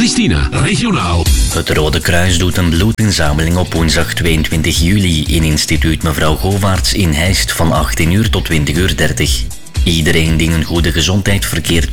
Christina, regionaal. Het Rode Kruis doet een bloedinzameling op woensdag 22 juli in instituut Mevrouw Govaerts in Heist van 18 uur tot 20:30 uur. Iedereen die in goede gezondheid verkeert